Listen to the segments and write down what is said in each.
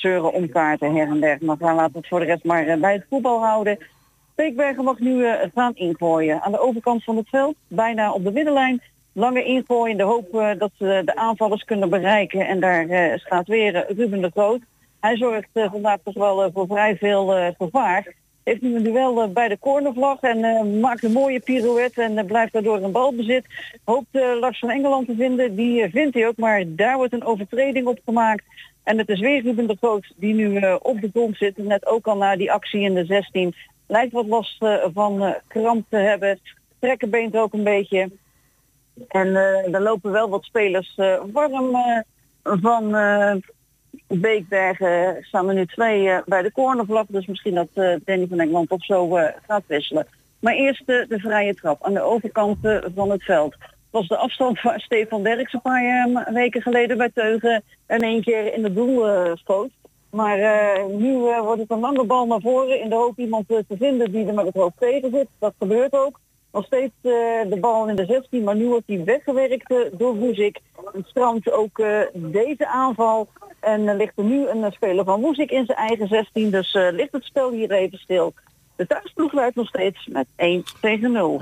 zeuren om kaarten her en der. Maar dan laten we het voor de rest maar bij het voetbal houden. Beekbergen mag nu gaan ingooien. Aan de overkant van het veld, bijna op de middenlijn. Lange ingooien in de hoop dat ze de aanvallers kunnen bereiken. En daar staat weer Ruben de Groot. Hij zorgt vandaag toch wel voor vrij veel gevaar. Heeft nu een duel bij de cornervlag en maakt een mooie pirouette en blijft daardoor een balbezit. Hoopt Lars van Engeland te vinden. Die vindt hij ook, maar daar wordt een overtreding op gemaakt. En het is weer Ruben de Groot die nu op de grond zit. Net ook al na die actie in de 16. Lijkt wat last van kramp te hebben. Trekkenbeent ook een beetje. En er lopen wel wat spelers warm van Beekbergen. Staan er nu 2 bij de cornervlag. Dus misschien dat Danny van Engeland of zo gaat wisselen. Maar eerst de vrije trap aan de overkant van het veld. Was de afstand waar Stefan Derks een paar weken geleden bij Teugen en 1 keer in het doel schoot. Maar nu wordt het een lange bal naar voren in de hoop iemand te vinden die er met het hoofd tegen zit. Dat gebeurt ook. Nog steeds de bal in de 16, maar nu wordt hij weggewerkt door Woezik. Het strandt ook deze aanval. En ligt er nu een speler van Woezik in zijn eigen 16. Dus ligt het spel hier even stil. De thuisploeg leidt nog steeds met 1-0.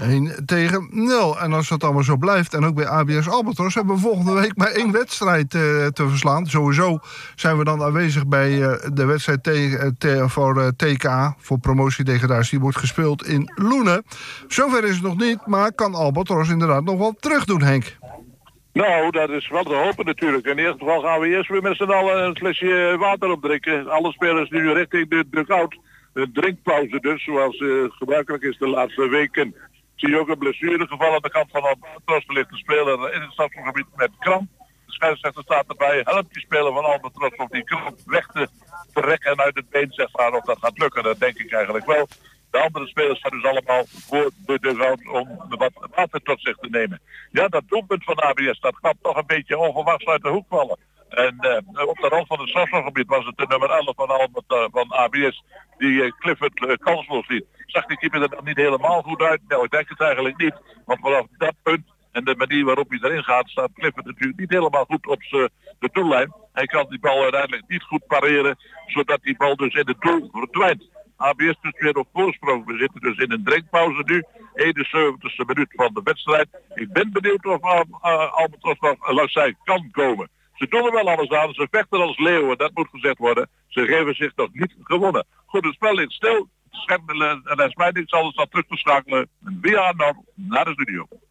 1-0. En als dat allemaal zo blijft, en ook bij ABS Albatros, hebben we volgende week maar 1 wedstrijd te verslaan. Sowieso zijn we dan aanwezig bij de wedstrijd voor TK, voor promotiedegradatie. Die wordt gespeeld in Loenen. Zover is het nog niet, maar kan Albatros inderdaad nog wel terugdoen, Henk? Nou, dat is wel te hopen natuurlijk. In ieder geval gaan we eerst weer met z'n allen een flesje water opdrinken. Alle spelers nu richting de dugout. De drinkpauze dus, zoals gebruikelijk is de laatste weken. Zie je ook een blessuregeval aan de kant van Albatros. Er ligt een speler in het strafschopgebied met kramp. De scheidsrechter staat erbij, helpt die speler van Albatros om die kramp weg te rekken en uit het been, zeg maar. Of dat gaat lukken, dat denk ik eigenlijk wel. De andere spelers staan dus allemaal voor de dugout om wat water tot zich te nemen. Ja, dat doelpunt van ABS, dat gaat toch een beetje onverwachts uit de hoek vallen. En op de rand van het strafschopgebied was het de nummer 11 van ABS die Clifford kansloos liet. Zag die keeper er dan niet helemaal goed uit? Nou, ik denk het eigenlijk niet. Want vanaf dat punt en de manier waarop hij erin gaat, staat Clifford natuurlijk niet helemaal goed op de doellijn. Hij kan die bal uiteindelijk niet goed pareren, zodat die bal dus in het doel verdwijnt. ABS dus weer op voorsprong. We zitten dus in een drinkpauze nu. 71e minuut van de wedstrijd. Ik ben benieuwd of Albatros nog langs zij kan komen. Ze doen er wel alles aan. Ze vechten als leeuwen. Dat moet gezegd worden. Ze geven zich nog niet gewonnen. Goed, het spel ligt stil. En hij is mij niks anders dan terug te schakelen via naar de studio.